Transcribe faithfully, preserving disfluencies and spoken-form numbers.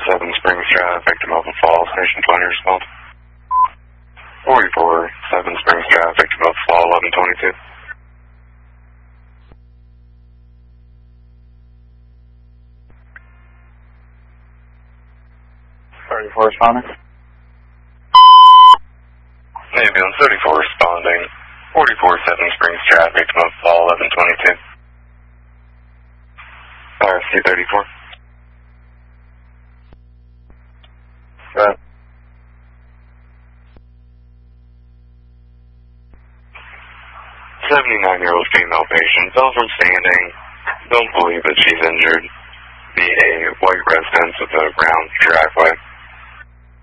Seven Springs Drive, victim open fall, station twenty, respond. forty-four, Seven Springs Drive, victim open fall, eleven twenty-two. thirty-four responding. Ambulance thirty-four responding. forty-four, Seven Springs Drive, victim open fall, eleven twenty-two. R C thirty-four. Good. seventy-nine-year-old female patient fell from standing. Don't believe that she's injured. Be a white residence with a brown driveway.